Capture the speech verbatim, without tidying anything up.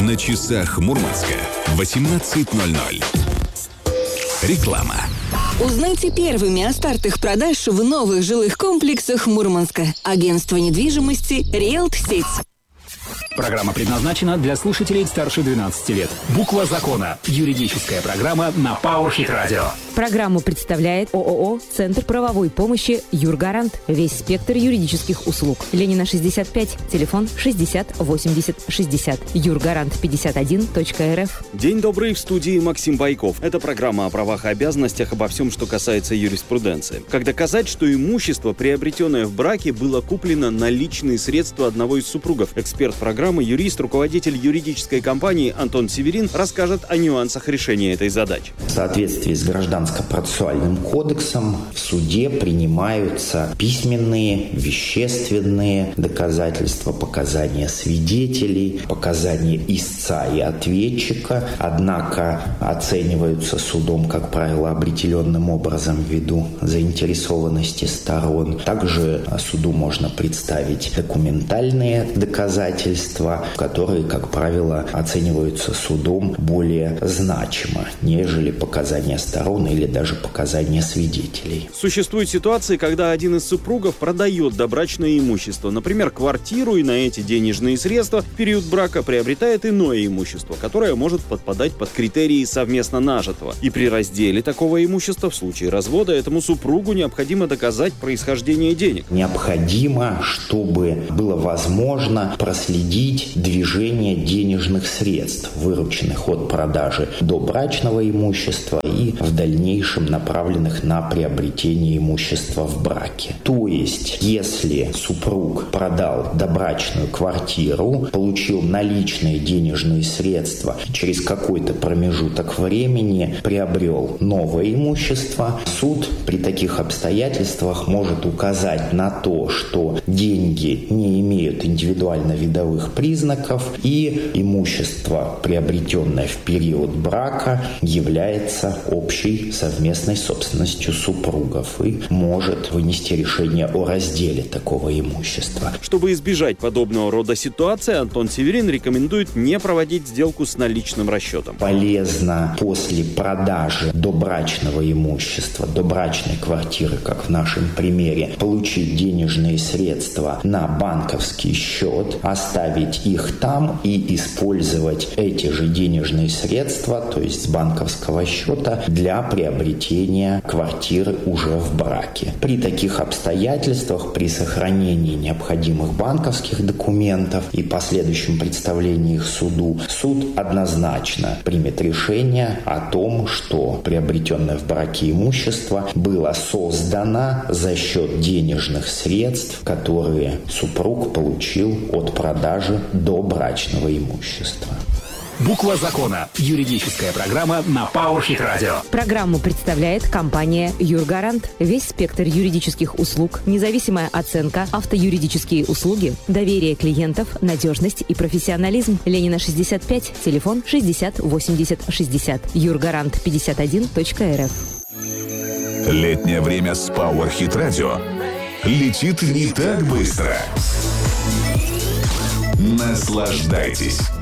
На часах Мурманска восемнадцать ноль ноль. Реклама. Узнайте первыми о стартах продаж в новых жилых комплексах Мурманска. Агентство недвижимости «Риэлт-Сеть». Программа предназначена для слушателей старше двенадцати лет. Буква закона. Юридическая программа на PowerHit Radio. Программу представляет ООО «Центр правовой помощи Юргарант». Весь спектр юридических услуг. Ленина, шестьдесят пять. Телефон шестьдесят восемьдесят шестьдесят. Юргарант пятьдесят один точка РФ. День добрый, в студии Максим Байков. Это программа о правах и обязанностях, обо всем, что касается юриспруденции. Как доказать, что имущество, приобретенное в браке, было куплено на личные средства одного из супругов? Эксперт программы, юрист, руководитель юридической компании Антон Северин расскажет о нюансах решения этой задачи. В соответствии с Гражданско-процессуальным кодексом в суде принимаются письменные, вещественные доказательства, показания свидетелей, показания истца и ответчика, однако оцениваются судом, как правило, определенным образом ввиду заинтересованности сторон. Также суду можно представить документальные доказательства, которые, как правило, оцениваются судом более значимо, нежели показания сторон или даже показания свидетелей. Существуют ситуации, когда один из супругов продает добрачное имущество, например, квартиру, и на эти денежные средства в период брака приобретает иное имущество, которое может подпадать под критерии совместно нажитого. И при разделе такого имущества в случае развода этому супругу необходимо доказать происхождение денег. Необходимо, чтобы было возможно проследить движение денежных средств, вырученных от продажи добрачного имущества и в дальнейшем направленных на приобретение имущества в браке. То есть, если супруг продал добрачную квартиру, получил наличные денежные средства, через какой-то промежуток времени приобрел новое имущество, суд при таких обстоятельствах может указать на то, что деньги не имеют индивидуально-видовых признаков и имущество, приобретенное в период брака, является общей совместной собственностью супругов и может вынести решение о разделе такого имущества. Чтобы избежать подобного рода ситуации, Антон Северин рекомендует не проводить сделку с наличным расчетом. Полезно после продажи добрачного имущества, добрачной квартиры, как в нашем примере, получить денежные средства на банковский счет, оставить их там и использовать эти же денежные средства, то есть с банковского счета, для приобретения квартиры уже в браке. При таких обстоятельствах, при сохранении необходимых банковских документов и последующем представлении их суду, суд однозначно примет решение о том, что приобретенное в браке имущество было создано за счет денежных средств, которые супруг получил от продажи добрачного имущества. Буква закона. Юридическая программа на PowerHit Radio. Программу представляет компания Юргарант. Весь спектр юридических услуг, независимая оценка, автоюридические услуги, доверие клиентов, надежность и профессионализм. Ленина, шестьдесят пять. Телефон шестьдесят восемьдесят шестьдесят. Юргарант пятьдесят один точка РФ. Летнее время с PowerHit Radio летит не так быстро. Наслаждайтесь.